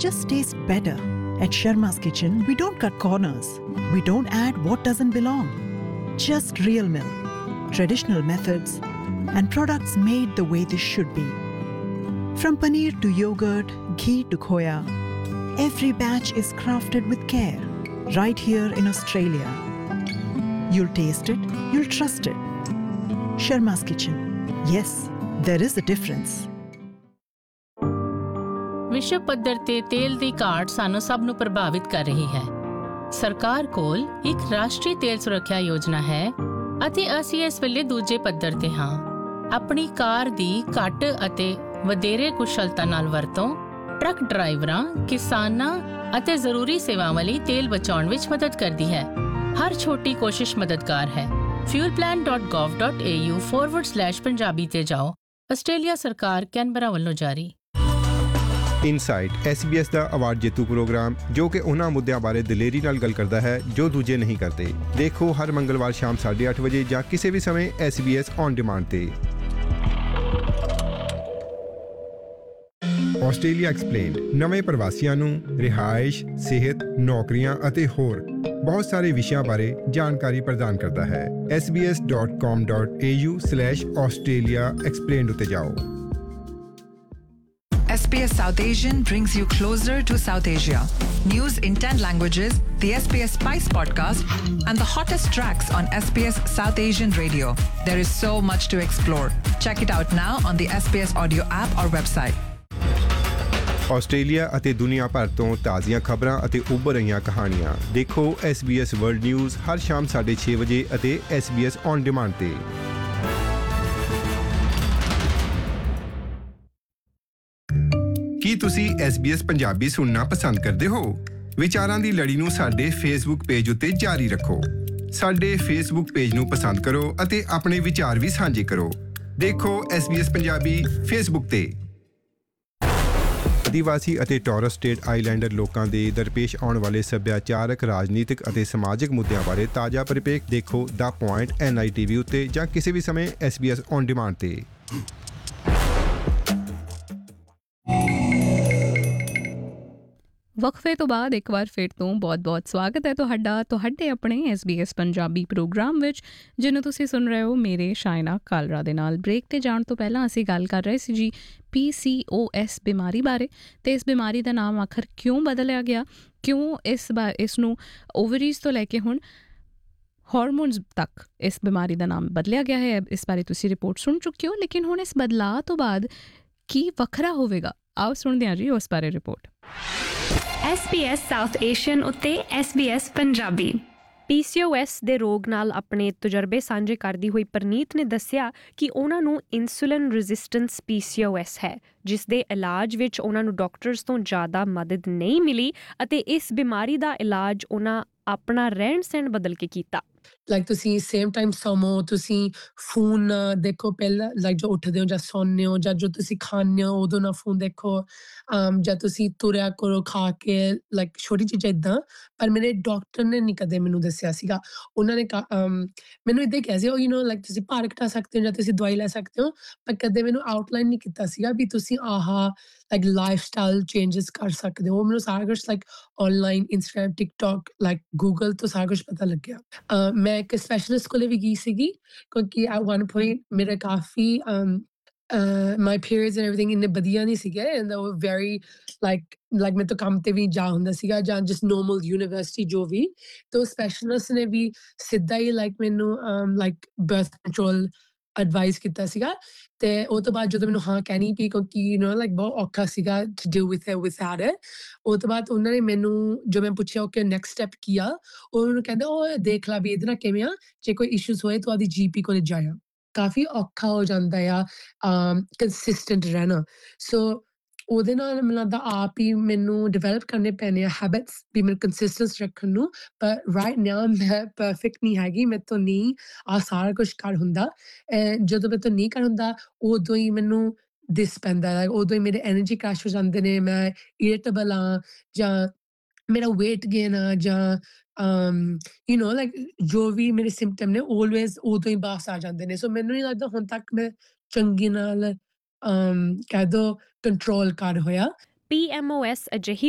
just taste better. At Sharma's Kitchen, we don't cut corners. We don't add what doesn't belong. Just real milk, traditional methods, and products made the way they should be. From paneer to yogurt, ghee to khoya, every batch is crafted with care, right here in Australia. You'll taste it, you'll trust it. Sharma's Kitchen. Yes, there is a difference. ਵਿਸ਼ਵ ਪੱਧਰ ਤੇ ਤੇਲ ਦੀ ਘਾਟ ਸਾਨੂੰ ਸਭ ਨੂੰ ਪ੍ਰਭਾਵਿਤ ਕਰ ਰਹੀ ਹੈ। ਸਰਕਾਰ ਕੋਲ ਇੱਕ ਰਾਸ਼ਟਰੀ ਤੇਲ ਸੁਰੱਖਿਆ ਯੋਜਨਾ ਹੈ ਅਤੇ ਅਸੀਂ ਇਸ ਵੇਲੇ ਦੂਜੇ ਪੱਧਰ ਤੇ ਹਾਂ। ਆਪਣੀ ਕਾਰ ਦੀ ਘੱਟ ਅਤੇ ਵਧੇਰੇ ਕੁਸ਼ਲਤਾ ਨਾਲ ਵਰਤੋਂ ਟਰੱਕ ਡਰਾਈਵਰਾਂ, ਕਿਸਾਨਾਂ ਅਤੇ ਜ਼ਰੂਰੀ ਸੇਵਾਵਾਂ ਲਈ ਤੇਲ ਬਚਾਉਣ ਵਿੱਚ ਮਦਦ ਕਰਦੀ ਹੈ। ਹਰ ਛੋਟੀ ਕੋਸ਼ਿਸ਼ ਮਦਦਗਾਰ ਹੈ। fuelplan.gov.au/ਪੰਜਾਬੀ ਤੇ ਜਾਓ। ਆਸਟ੍ਰੇਲੀਆ ਸਰਕਾਰ ਕੈਨਬਰਾ ਵੱਲੋਂ ਜਾਰੀ। ਇਨਸਾਈਟ SBS ਦਾ ਅਵਾਰਡ ਜੇਤੂ ਪ੍ਰੋਗਰਾਮ ਜੋ ਕਿ ਉਹਨਾਂ ਮੁੱਦਿਆਂ ਬਾਰੇ ਦਲੇਰੀ ਨਾਲ ਗੱਲ ਕਰਦਾ ਹੈ ਜੋ ਦੂਜੇ ਨਹੀਂ ਕਰਦੇ। ਦੇਖੋ ਹਰ ਮੰਗਲਵਾਰ ਸ਼ਾਮ 8:30 ਵਜੇ ਜਾਂ ਕਿਸੇ ਵੀ ਸਮੇਂ SBS ਔਨ ਡਿਮਾਂਡ ਤੇ। ਆਸਟ੍ਰੇਲੀਆ ਐਕਸਪਲੇਨਡ ਨਵੇਂ ਪ੍ਰਵਾਸੀਆਂ ਨੂੰ ਰਿਹਾਇਸ਼, ਸਿਹਤ, ਨੌਕਰੀਆਂ ਅਤੇ ਹੋਰ ਬਹੁਤ ਸਾਰੇ ਵਿਸ਼ਿਆਂ ਬਾਰੇ ਜਾਣਕਾਰੀ ਪ੍ਰਦਾਨ ਕਰਦਾ ਹੈ। sbs.com.au/Australia Explained ਉੱਤੇ ਜਾਓ। SBS South Asian brings you closer to South Asia. News in 10 languages, the SBS Spice podcast, and the hottest tracks on SBS South Asian Radio. There is so much to explore. Check it out now on the SBS audio app or website. Australia ਅਤੇ ਦੁਨੀਆ ਭਰ ਤੋਂ ਤਾਜ਼ੀਆਂ ਖਬਰਾਂ ਅਤੇ ਉੱਭਰ ਰਹੀਆਂ ਕਹਾਣੀਆਂ ਦੇਖੋ SBS ਵਰਲਡ ਨਿਊਜ਼ ਹਰ ਸ਼ਾਮ 6:30 ਵਜੇ ਅਤੇ SBS ਔਨ ਡਿਮਾਂਡ ਤੇ। ਕੀ ਤੁਸੀਂ SBS ਪੰਜਾਬੀ ਸੁਣਨਾ ਪਸੰਦ ਕਰਦੇ ਹੋ? ਵਿਚਾਰਾਂ ਦੀ ਲੜੀ ਨੂੰ ਸਾਡੇ ਫੇਸਬੁੱਕ ਪੇਜ ਉੱਤੇ ਜਾਰੀ ਰੱਖੋ। ਸਾਡੇ ਫੇਸਬੁੱਕ ਪੇਜ ਨੂੰ ਪਸੰਦ ਕਰੋ ਅਤੇ ਆਪਣੇ ਵਿਚਾਰ ਵੀ ਸਾਂਝੇ ਕਰੋ। ਦੇਖੋ SBS ਪੰਜਾਬੀ ਫੇਸਬੁੱਕ ਤੇ। ਆਦੀਵਾਸੀ ਅਤੇ ਟੋਰਸ ਸਟੇਟ ਆਈਲੈਂਡਰ ਲੋਕਾਂ ਦੇ ਦਰਪੇਸ਼ ਆਉਣ ਵਾਲੇ ਸੱਭਿਆਚਾਰਕ, ਰਾਜਨੀਤਿਕ ਅਤੇ ਸਮਾਜਿਕ ਮੁੱਦਿਆਂ ਬਾਰੇ ਤਾਜ਼ਾ ਪਰਿਪੇਖ ਦੇਖੋ ਦਾ ਪੁਆਇੰਟ NITV ਉੱਤੇ ਜਾਂ ਕਿਸੇ ਵੀ ਸਮੇਂ SBS ਔਨ ਡਿਮਾਂਡ ਤੇ। ਵਕਫੇ ਤੋਂ ਬਾਅਦ ਇੱਕ ਵਾਰ ਫਿਰ ਤੋਂ ਬਹੁਤ-ਬਹੁਤ ਸਵਾਗਤ ਹੈ ਤੁਹਾਡਾ ਤੁਹਾਡੇ ਆਪਣੇ SBS ਪੰਜਾਬੀ ਪ੍ਰੋਗਰਾਮ ਵਿੱਚ, ਜਿਹਨੂੰ ਤੁਸੀਂ ਸੁਣ ਰਹੇ ਹੋ ਮੇਰੇ ਸ਼ਾਇਨਾ ਕਾਲਰਾ ਦੇ ਨਾਲ। ਬ੍ਰੇਕ 'ਤੇ ਜਾਣ ਤੋਂ ਪਹਿਲਾਂ ਅਸੀਂ ਗੱਲ ਕਰ ਰਹੇ ਸੀ ਜੀ PCOS ਬਿਮਾਰੀ ਬਾਰੇ, ਅਤੇ ਇਸ ਬਿਮਾਰੀ ਦਾ ਨਾਮ ਆਖਰ ਕਿਉਂ ਬਦਲਿਆ ਗਿਆ, ਕਿਉਂ ਇਸ ਨੂੰ ਓਵਰੀਜ਼ ਤੋਂ ਲੈ ਕੇ ਹੁਣ ਹਾਰਮੋਨਸ ਤੱਕ ਇਸ ਬਿਮਾਰੀ ਦਾ ਨਾਮ ਬਦਲਿਆ ਗਿਆ ਹੈ। ਇਸ ਬਾਰੇ ਤੁਸੀਂ ਰਿਪੋਰਟ ਸੁਣ ਚੁੱਕੇ ਹੋ, ਲੇਕਿਨ ਹੁਣ ਇਸ ਬਦਲਾਅ ਤੋਂ ਬਾਅਦ ਕੀ ਵੱਖਰਾ ਹੋਵੇਗਾ, ਆਓ ਸੁਣਦੇ ਹਾਂ ਜੀ ਉਸ ਬਾਰੇ ਰਿਪੋਰਟ। SBS ਸਾਊਥ ਏਸ਼ੀਅਨ ਉੱਤੇ SBS ਪੰਜਾਬੀ। PCOS ਦੇ ਰੋਗ ਨਾਲ ਆਪਣੇ ਤਜਰਬੇ ਸਾਂਝੇ ਕਰਦੀ ਹੋਈ ਪ੍ਰਨੀਤ ਨੇ ਦੱਸਿਆ ਕਿ ਉਹਨਾਂ ਨੂੰ ਇਨਸੂਲਿਨ ਰੈਜ਼ਿਸਟੈਂਸ PCOS ਹੈ, ਜਿਸ ਦੇ ਇਲਾਜ ਵਿੱਚ ਉਹਨਾਂ ਨੂੰ ਡਾਕਟਰਸ ਤੋਂ ਜ਼ਿਆਦਾ ਮਦਦ ਨਹੀਂ ਮਿਲੀ ਅਤੇ ਇਸ ਬਿਮਾਰੀ ਦਾ ਇਲਾਜ ਉਹਨਾਂ ਆਪਣਾ ਰਹਿਣ ਸਹਿਣ ਬਦਲ ਕੇ ਕੀਤਾ। ਲਾਈਕ ਤੁਸੀਂ ਸੇਮ ਟਾਈਮ ਸੌਵੋ, ਤੁਸੀਂ ਫੋਨ ਦੇਖੋ ਪਹਿਲਾਂ, ਲਾਈਕ ਜੋ ਉੱਠਦੇ ਹੋ ਜਾਂ ਸੌਂਦੇ ਹੋ ਜਾਂ ਜੋ ਤੁਸੀਂ ਖਾਂਦੇ ਹੋ ਉਦੋਂ ਨਾ ਫੋਨ ਦੇਖੋ, ਜਾਂ ਤੁਸੀਂ ਤੁਰਿਆ ਕਰੋ ਖਾ ਕੇ, ਲਾਈਕ ਛੋਟੀ ਚੀਜ਼ਾਂ ਇੱਦਾਂ। ਪਰ ਮੇਰੇ ਡਾਕਟਰ ਨੇ ਨਹੀਂ ਕਦੇ ਮੈਨੂੰ ਦੱਸਿਆ ਸੀਗਾ। ਉਹਨਾਂ ਨੇ ਮੈਨੂੰ ਇੱਦਾਂ ਹੀ ਕਿਹਾ ਸੀ, ਲਾਈਕ ਤੁਸੀਂ ਭਾਰ ਘਟਾ ਸਕਦੇ ਹੋ ਜਾਂ ਤੁਸੀਂ ਦਵਾਈ ਲੈ ਸਕਦੇ ਹੋ, ਪਰ ਕਦੇ ਮੈਨੂੰ ਆਊਟਲਾਈਨ ਨਹੀਂ ਕੀਤਾ ਸੀਗਾ ਵੀ ਤੁਸੀਂ ਲਾਈਕ ਲਾਈਫ ਸਟਾਈਲ ਚੇਂਜਿਸ ਕਰ ਸਕਦੇ ਹੋ। ਮੈਨੂੰ ਸਾਰਾ ਕੁਛ like online Instagram, TikTok, like Google ਤੋਂ ਸਾਰਾ ਕੁਛ ਪਤਾ ਲੱਗਿਆ। ਮੈਂ ਇੱਕ ਸਪੈਸ਼ਲਿਸਟ ਕੋਲੇ ਵੀ ਗਈ ਸੀਗੀ ਕਿਉਂਕਿ ਐਟ ਵਨ ਪੁਆਇੰਟ ਮੇਰਾ ਕਾਫੀ my periods and everything ਇੰਨੇ ਵਧੀਆ ਨਹੀਂ ਸੀਗੇ, and they were very like ਮੇਰੇ ਤੋਂ ਕੰਮ ਤੇ ਵੀ ਜਾ ਹੁੰਦਾ ਸੀਗਾ ਜਾਂ just normal university ਜੋ ਵੀ। ਤਾਂ ਸਪੈਸ਼ਲਿਸਟ ਨੇ ਵੀ ਸਿੱਧਾ ਹੀ ਲਾਈਕ ਮੈਨੂੰ ਲਾਈਕ ਬਰਥ ਕੰਟਰੋਲ ਐਡਵਾਈਸ ਕੀਤਾ ਸੀਗਾ। ਤੇ ਉਹ ਤੋਂ ਬਾਅਦ ਜਦੋਂ ਮੈਨੂੰ ਕਹਿਣੀ ਪਈ ਕਿਉਂਕਿ ਲਾਈਕ ਬਹੁਤ ਔਖਾ ਸੀਗਾ to deal with it without it। ਉਹ ਤੋਂ ਬਾਅਦ ਉਹਨਾਂ ਨੇ ਮੈਨੂੰ ਜੋ ਮੈਂ ਪੁੱਛਿਆ ਓਕੇ ਨੈਕਸਟ ਸਟੈਪ ਕੀ ਆ, ਉਹ ਮੈਨੂੰ ਕਹਿੰਦੇ ਉਹ ਦੇਖ ਲਾ ਵੀ ਇਹਦੇ ਨਾਲ ਕਿਵੇਂ ਆ, ਜੇ ਕੋਈ ਇਸ਼ੂਜ਼ ਹੋਏ ਤਾਂ ਉਹਦੀ GP ਕੋਲ ਜਾਇਆ। ਕਾਫੀ ਔਖਾ ਹੋ ਜਾਂਦਾ ਆ ਕੰਸਿਸਟੈਂਟ ਰਹਿਣਾ। ਸੋ ਉਹਦੇ ਨਾਲ ਮੈਨੂੰ ਲੱਗਦਾ ਆਪ ਹੀ ਮੈਨੂੰ ਡਿਵੈਲਪ ਕਰਨੇ ਪੈਣੇ ਆ ਹੈਬਿਟਸ ਵੀ ਮੈਨੂੰ ਕੰਸਿਸਟੈਂਸ ਰੱਖਣ ਨੂੰ। ਪਰ ਰਾਈਟ ਨਾਓ ਮੈਂ ਪਰਫੈਕਟ ਨਹੀਂ ਹੈਗੀ, ਮੇਰੇ ਤੋਂ ਨਹੀਂ ਸਾਰਾ ਕੁਛ ਕਰ ਹੁੰਦਾ। ਜਦੋਂ ਮੇਰੇ ਤੋਂ ਨਹੀਂ ਕਰ ਹੁੰਦਾ ਉਦੋਂ ਹੀ ਮੈਨੂੰ ਦਿਸ ਪੈਂਦਾ, ਉਦੋਂ ਹੀ ਮੇਰੇ ਐਨਰਜੀ ਕ੍ਰੈਸ਼ ਹੋ ਜਾਂਦੇ ਨੇ, ਮੈਂ ਇਰੀਟੇਬਲ ਹਾਂ ਜਾਂ ਮੇਰਾ ਵੇਟ ਗੇਨ ਆ ਜਾਂ ਲਾਈਕ ਜੋ ਵੀ ਮੇਰੇ ਸਿੰਪਟਮ ਨੇ ਆਲਵੇਜ਼ ਉਦੋਂ ਹੀ ਬਾਹਰ ਆ ਜਾਂਦੇ ਨੇ। ਸੋ ਮੈਨੂੰ ਨਹੀਂ ਲੱਗਦਾ ਹੁਣ ਤੱਕ ਮੈਂ ਚੰਗੀ ਨਾਲ ਕਹਿ ਦੋ ਕੰਟਰੋਲ ਕਰ ਹੋਇਆ। PMOS ਅਜਿਹੀ